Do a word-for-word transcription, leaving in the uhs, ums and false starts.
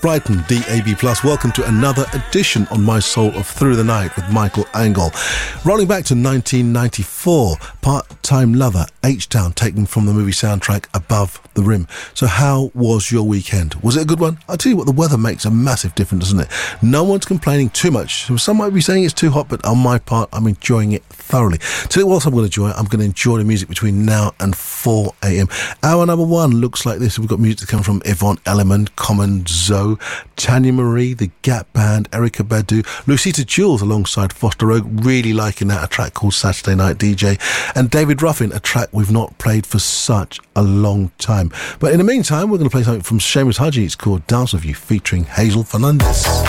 Brighton, D A B plus. Welcome to another edition on My Soul of Through the Night with Michael Angle. Rolling back to nineteen ninety-four, Part-Time Lover, H-Town, taken from the movie soundtrack Above the Rim. So how was your weekend? Was it a good one? I'll tell you what, the weather makes a massive difference, doesn't it? No one's complaining too much. Some might be saying it's too hot, but on my part, I'm enjoying it thoroughly. Tell you what else I'm going to enjoy. I'm going to enjoy the music between now and four a.m. Hour number one looks like this. We've got music to come from Yvonne Elliman, Common Zoe, Tanya Marie, The Gap Band, Erykah Badu, Lucita Jules alongside Foster Oak, really liking that, a track called Saturday Night D J, and David Ruffin, a track we've not played for such a long time. But in the meantime, we're going to play something from Seamus Haji. It's called Dance With You, featuring Hazel Fernandez.